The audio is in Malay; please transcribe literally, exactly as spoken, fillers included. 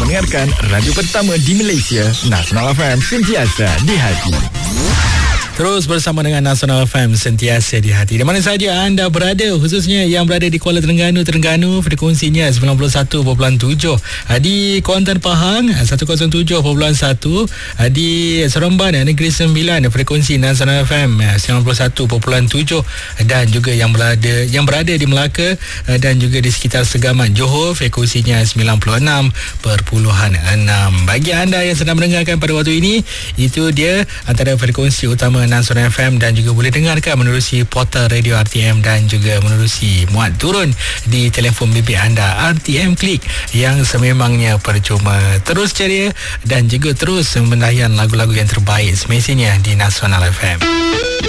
mendengarkan radio pertama di Malaysia, Nasional F M, sentiasa di hati. Terus bersama dengan Nasional F M, sentiasa di hati. Di mana saja anda berada, khususnya yang berada di Kuala Terengganu, Terengganu, frekuensinya sembilan puluh satu perpuluhan tujuh. Di Kuantan Pahang seratus tujuh perpuluhan satu. Di Seremban Negeri Sembilan, frekuensi Nasional F M sembilan puluh satu perpuluhan tujuh. Dan juga yang berada yang berada di Melaka dan juga di sekitar Segaman Johor, frekuensinya sembilan puluh enam perpuluhan enam. Bagi anda yang sedang mendengarkan pada waktu ini, itu dia antara frekuensi utama Nasional F M, dan juga boleh dengarkan menerusi portal radio R T M dan juga menerusi muat turun di telefon bimbit anda R T M Klik yang sememangnya percuma. Terus ceria dan juga terus mendayan lagu-lagu yang terbaik semestinya di Nasional F M.